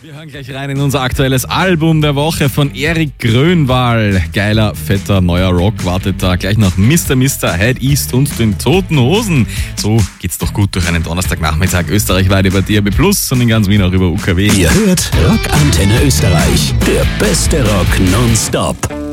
Wir hören gleich rein in unser aktuelles Album der Woche von Erik Grönwald. Geiler, fetter, neuer Rock wartet da gleich nach Mr. Head East und den Toten Hosen. So geht's doch gut durch einen Donnerstagnachmittag österreichweit über DAB+ und in ganz Wien auch über UKW. Ihr hört Rockantenne Österreich, der beste Rock nonstop.